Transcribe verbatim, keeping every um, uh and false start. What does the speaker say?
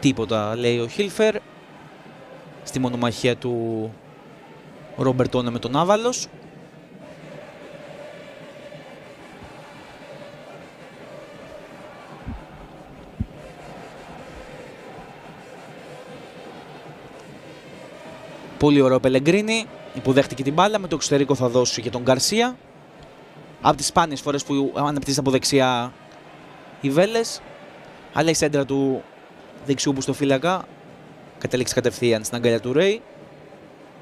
Τίποτα, λέει ο Χίλφερ στη μονομαχία του Ρομπερτόνε με τον Άβαλος. Πολύ ωραίο Πελεγκρίνι, υποδέχτηκε την μπάλα, με το εξωτερικό θα δώσει για τον Γκαρσία. Από τις σπάνιες φορές που αναπτύσσεται από δεξιά η Βέλες, αλλά η σέντρα του δεξιού μπουστοφύλακα κατέληξε κατευθείαν στην αγκαλιά του Ρέι.